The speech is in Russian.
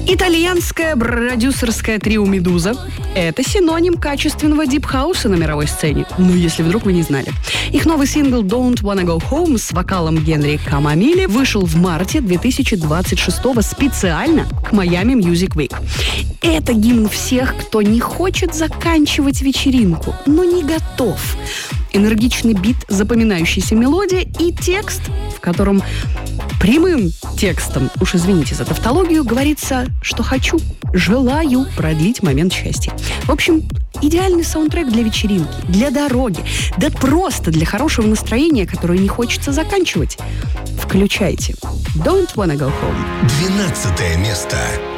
Итальянское продюсерское трио «Медуза» — это синоним качественного дипхауса на мировой сцене. Ну, если вдруг вы не знали. Их новый сингл «Don't Wanna Go Home» с вокалом Генри Камамиле вышел в марте 2026-го специально к Miami Music Week. Это гимн всех, кто не хочет заканчивать вечеринку, но не готов. Энергичный бит, запоминающаяся мелодия и текст, в котором прямым текстом, уж извините за тавтологию, говорится, что хочу, желаю продлить момент счастья. В общем, идеальный саундтрек для вечеринки, для дороги, да просто для хорошего настроения, которое не хочется заканчивать. Включайте. Don't Wanna Go Home. 12 место.